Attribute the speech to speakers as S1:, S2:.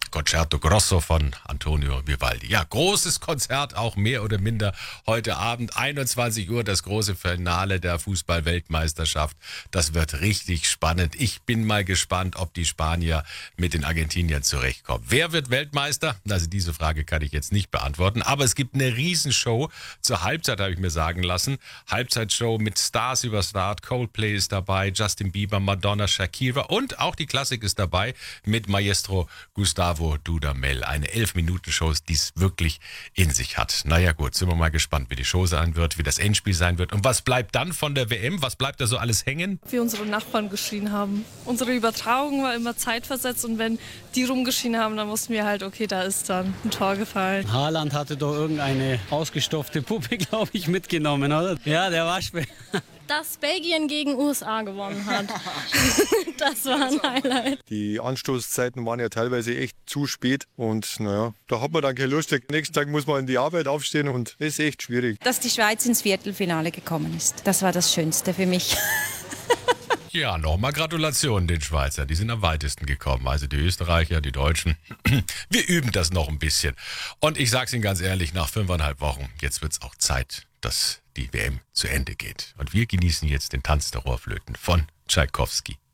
S1: Concerto Grosso von Antonio Vivaldi. Ja, großes Konzert, auch mehr oder minder heute Abend, 21 Uhr, das große Finale der Fußball-Weltmeisterschaft. Das wird richtig spannend. Ich bin mal gespannt, ob die Spanier mit den Argentiniern zurechtkommen. Wer wird Weltmeister? Also diese Frage kann ich jetzt nicht beantworten, aber es gibt eine Riesenshow. Zur Halbzeit habe ich mir sagen lassen. Halbzeitshow mit Stars über Start. Coldplay ist dabei, Justin Bieber, Madonna, Shakira und auch die Klassik ist dabei mit Maestro Gustavo Dudamel. Eine 11-Minuten-Show, die es wirklich in sich hat. Naja gut, sind wir mal gespannt, wie die Show sein wird, wie das Endspiel sein wird. Und was bleibt dann von der WM? Was bleibt da so alles hängen?
S2: Wie unsere Nachbarn geschrien haben. Unsere Übertragung war immer zeitversetzt und wenn die rumgeschrien haben, dann wussten wir halt, okay, da ist dann ein Tor gefallen.
S3: Haaland hatte doch irgendeine ausgestopfte Puppe, glaube ich, mitgenommen, oder? Ja, der Waschbär.
S4: Dass Belgien gegen USA gewonnen hat. Das war ein Highlight.
S5: Die Anstoßzeiten waren ja teilweise echt zu spät und naja, da hat man dann keine Lust. Nächsten Tag muss man in die Arbeit aufstehen und das ist echt schwierig.
S6: Dass die Schweiz ins Viertelfinale gekommen ist, das war das Schönste für mich.
S1: Ja, nochmal Gratulation den Schweizer. Die sind am weitesten gekommen. Also die Österreicher, die Deutschen. Wir üben das noch ein bisschen. Und ich sag's Ihnen ganz ehrlich, nach 5,5 Wochen, jetzt wird's auch Zeit, dass die WM zu Ende geht. Und wir genießen jetzt den Tanz der Rohrflöten von Tschaikowski.